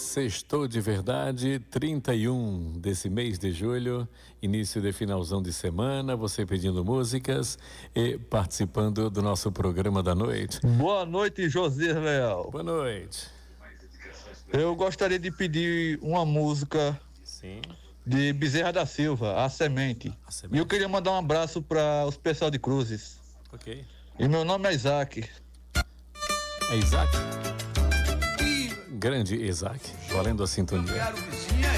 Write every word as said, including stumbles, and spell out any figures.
sextou de verdade, trinta e um desse mês de julho, início de finalzão de semana, você pedindo músicas e participando do nosso programa da noite. Boa noite, José Leal. Boa noite. Eu gostaria de pedir uma música Sim. de Bezerra da Silva, A Semente. A Semente. E eu queria mandar um abraço para os pessoal de Cruzes. Ok. E meu nome é Isaac. É Isaac? Grande Isaac, valendo a sintonia.